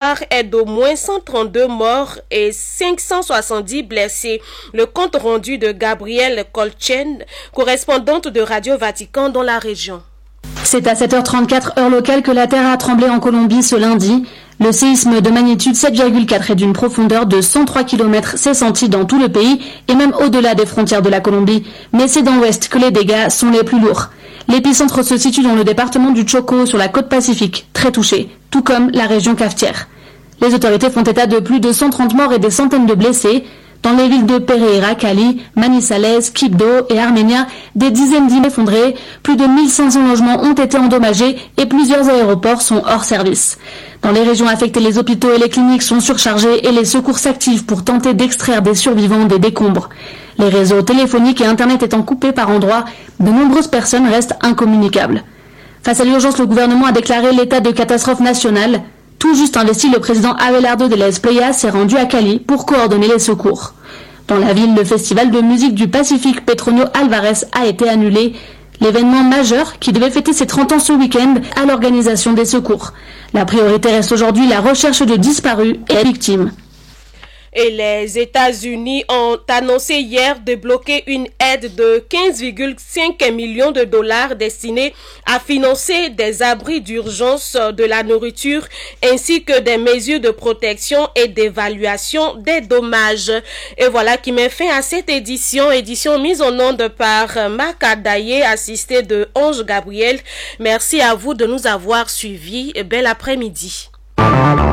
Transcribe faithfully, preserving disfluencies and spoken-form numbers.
L'histoire est d'au moins cent trente-deux morts et cinq cent soixante-dix blessés. Le compte rendu de Gabrielle Colchen, correspondante de Radio Vatican dans la région. C'est à sept heures trente-quatre heure locale que la terre a tremblé en Colombie ce lundi. Le séisme de magnitude sept virgule quatre et d'une profondeur de cent trois kilomètres s'est senti dans tout le pays et même au-delà des frontières de la Colombie. Mais c'est dans l'ouest que les dégâts sont les plus lourds. L'épicentre se situe dans le département du Chocó sur la côte pacifique, très touché, tout comme la région cafetière. Les autorités font état de plus de cent trente morts et des centaines de blessés. Dans les villes de Pereira, Cali, Manizales, Quibdó et Armenia, des dizaines d'immeubles effondrés, plus de mille cinq cents logements ont été endommagés et plusieurs aéroports sont hors service. Dans les régions affectées, les hôpitaux et les cliniques sont surchargés et les secours s'activent pour tenter d'extraire des survivants des décombres. Les réseaux téléphoniques et Internet étant coupés par endroits, de nombreuses personnes restent incommunicables. Face à l'urgence, le gouvernement a déclaré l'état de catastrophe nationale. Tout juste investi, le président Abelardo de la Espriella s'est rendu à Cali pour coordonner les secours. Dans la ville, le festival de musique du Pacifique Petronio Alvarez a été annulé. L'événement majeur, qui devait fêter ses trente ans ce week-end, à l'organisation des secours. La priorité reste aujourd'hui la recherche de disparus et victimes. Et les États-Unis ont annoncé hier de bloquer une aide de quinze virgule cinq millions de dollars destinée à financer des abris d'urgence, de la nourriture ainsi que des mesures de protection et d'évaluation des dommages. Et voilà qui met fin à cette édition, édition mise en onde par Marc Adaye, assisté de Ange Gabriel. Merci à vous de nous avoir suivis. Bel après-midi.